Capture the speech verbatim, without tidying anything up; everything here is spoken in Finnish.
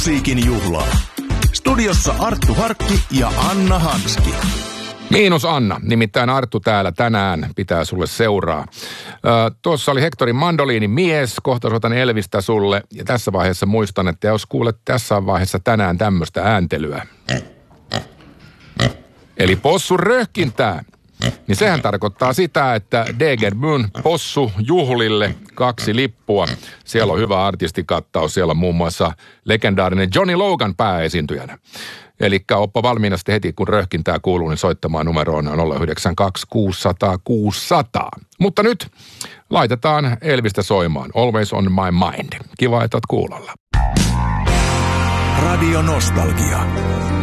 Musiikin juhlaa. Studiossa Arttu Harkki ja Anna Hanski. Miinus Anna, nimittäin Arttu täällä tänään pitää sulle seuraa. Ö, tuossa oli Hectorin mandoliinin mies, kohta soitan Elvistä sulle. Ja tässä vaiheessa muistan, että jos kuulet tässä vaiheessa tänään tämmöistä ääntelyä. Eli possun röhkintää. Niin sehän tarkoittaa sitä, että Degermyn possu juhlille kaksi lippua. Siellä on hyvä artistikattaus, siellä on muun muassa legendaarinen Johnny Logan pääesiintyjänä. Elikkä oppa valmiina sitten heti, kun röhkintää kuuluu, niin soittamaan numeroon nolla yhdeksän kaksi kuusi nolla nolla kuusi nolla nolla. Mutta nyt laitetaan Elvistä soimaan. Always on my mind. Kiva, että oot kuulolla. Radio Nostalgia.